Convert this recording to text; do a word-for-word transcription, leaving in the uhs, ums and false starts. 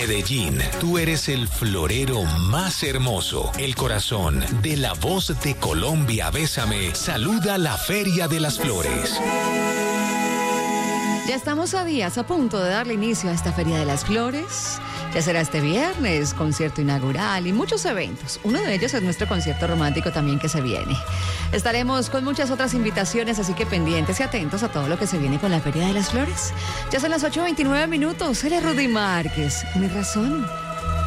Medellín, tú eres el florero más hermoso. El corazón de la voz de Colombia, Bésame, saluda la Feria de las Flores. Ya estamos a días, a punto de darle inicio a esta Feria de las Flores. Ya será este viernes, concierto inaugural y muchos eventos. Uno de ellos es nuestro concierto romántico también que se viene. Estaremos con muchas otras invitaciones, así que pendientes y atentos a todo lo que se viene con la Feria de las Flores. Ya son las ocho veintinueve minutos. Él es Rudy Márquez. Mi razón